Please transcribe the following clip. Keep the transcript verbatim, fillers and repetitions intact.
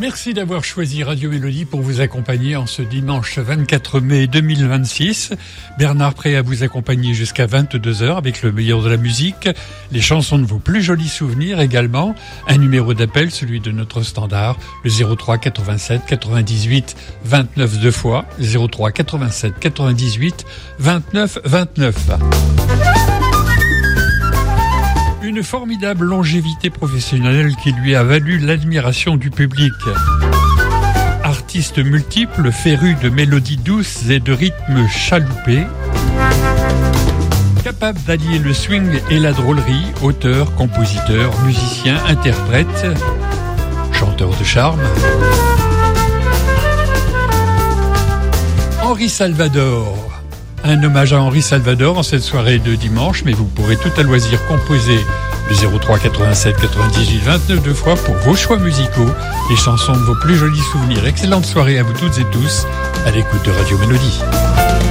Merci d'avoir choisi Radio Mélodie pour vous accompagner en ce dimanche vingt-quatre mai deux mille vingt-six. Bernard prêt à vous accompagner jusqu'à vingt-deux heures avec le meilleur de la musique, les chansons de vos plus jolis souvenirs également. Un numéro d'appel, celui de notre standard, le zéro trois quatre-vingt-sept quatre-vingt-dix-huit vingt-neuf deux fois, zéro trois quatre-vingt-sept quatre-vingt-dix-huit vingt-neuf vingt-neuf. Une formidable longévité professionnelle qui lui a valu l'admiration du public. Artiste multiple, féru de mélodies douces et de rythmes chaloupés, capable d'allier le swing et la drôlerie, auteur, compositeur, musicien, interprète, chanteur de charme. Henri Salvador. Un hommage à Henri Salvador en cette soirée de dimanche, mais vous pourrez tout à loisir composer le zéro trois quatre-vingt-sept quatre-vingt-dix-huit vingt-neuf deux fois pour vos choix musicaux, les chansons de vos plus jolis souvenirs. Excellente soirée à vous toutes et tous à l'écoute de Radio Mélodie.